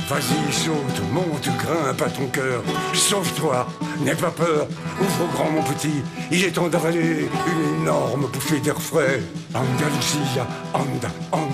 Vas-y, saute, monte, grimpe à ton cœur. Sauve-toi, n'aie pas peur. Ouvre grand, mon petit. Il est temps d'avaler une énorme bouffée d'air frais. Andalusia, anda, anda.